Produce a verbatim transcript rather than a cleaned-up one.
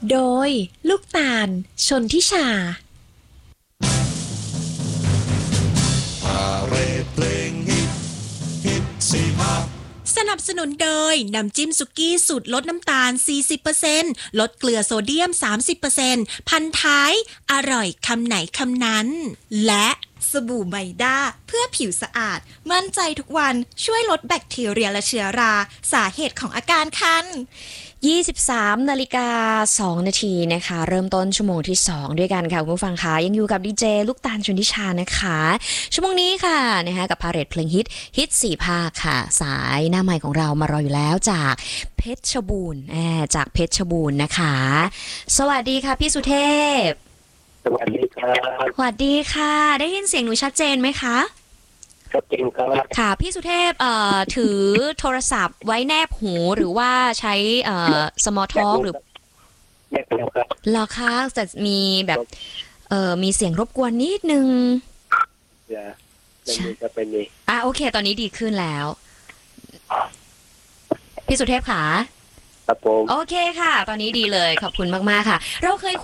โดยลูกตาลชนทิชาพาเรดเพลงฮิตฮิตสี่ภาคสนับสนุนโดยน้ำจิ้มสุกี้สูตรลดน้ำตาล สี่สิบเปอร์เซ็นต์ ลดเกลือโซเดียม สามสิบเปอร์เซ็นต์ พันท้ายอร่อยคำไหนคำนั้นและสบู่ไมด้าเพื่อผิวสะอาดมั่นใจทุกวันช่วยลดแบคทีเรียและเชื้อราสาเหตุของอาการคันยี่สิบสามนาฬิกาสองนาทีนะคะเริ่มต้นชั่วโมงที่สองด้วยกันค่ะคุณผู้ฟังคะยังอยู่กับดีเจลูกตาลชนทิชานะคะชั่วโมงนี้ค่ะนะคะกับพาเรดเพลงฮิตฮิตสี่ภาคค่ะสายหน้าใหม่ของเรามารออยู่แล้วจากเพชรบูรณ์แอบจากเพชรบูรณ์นะคะสวัสดีค่ะพี่สุเทพสวัสดีครับสวัสดีค่ะได้ยินเสียงหนูชัดเจนไหมคะชัดเจนครับค่ะพี่สุเทพเอ่อถือโทรศัพท์ไว้แนบหูหรือว่าใช้เอ่อ small talk หรือแนบหูครับเหรอคะแต่มีแบบเอ่อมีเสียงรบกวนนิดนึงอย่าเป็นนี้ก็เป็นนี้อ่ะโอเคตอนนี้ดีขึ้นแล้วพี่สุเทพค่ะครับผมโอเคค่ะตอนนี้ดีเลยขอบคุณมากๆค่ะเราเคย